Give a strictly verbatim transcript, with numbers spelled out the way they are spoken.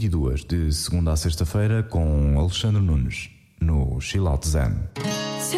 e duas, de segunda a sexta-feira, com Alexandre Nunes, no Chill Out Zen.